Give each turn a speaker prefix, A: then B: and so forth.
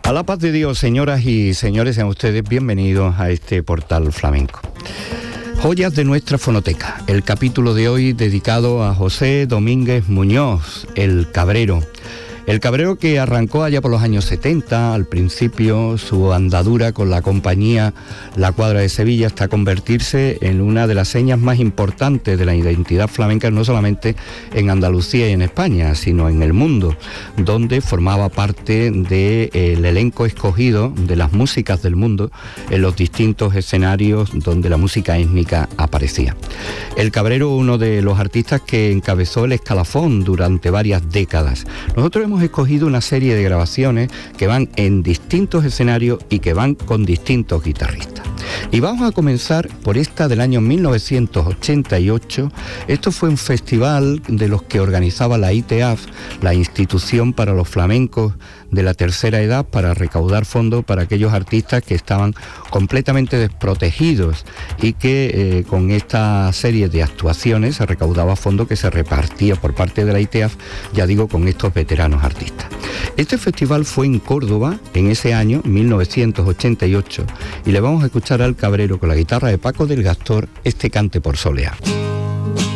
A: A la paz de Dios, señoras y señores, sean ustedes bienvenidos a este portal flamenco. Joyas de nuestra fonoteca, el capítulo de hoy dedicado a José Domínguez Muñoz, el Cabrero. El Cabrero que arrancó allá por los años 70, al principio su andadura con la compañía La Cuadra de Sevilla hasta convertirse en una de las señas más importantes de la identidad flamenca, no solamente en Andalucía y en España, sino en el mundo, donde formaba parte del elenco escogido de las músicas del mundo en los distintos escenarios donde la música étnica aparecía. El Cabrero, uno de los artistas que encabezó el escalafón durante varias décadas. Nosotros hemos escogido una serie de grabaciones que van en distintos escenarios y que van con distintos guitarristas. Y vamos a comenzar por esta del año 1988. Esto fue un festival de los que organizaba la ITAF, la Institución para los Flamencos de la Tercera Edad, para recaudar fondos para aquellos artistas que estaban completamente desprotegidos y que con esta serie de actuaciones se recaudaba fondos que se repartía por parte de la ITAF, ya digo, con estos veteranos artistas. Este festival fue en Córdoba en ese año 1988 y le vamos a escuchar al Cabrero con la guitarra de Paco del Gastor este Cante por Soleá.